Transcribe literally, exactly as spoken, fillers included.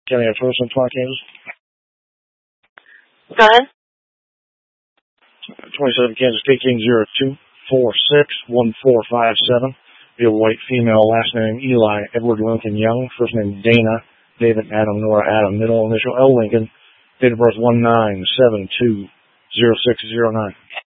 County of Tulsa, Kansas. Go ahead. twenty-seven Kansas K King zero two four six one four five seven. Be a white female, last name Eli Edward Lincoln Young, first name Dana David Adam Nora Adam, middle initial L Lincoln, date of birth one nine seven two zero six zero nine.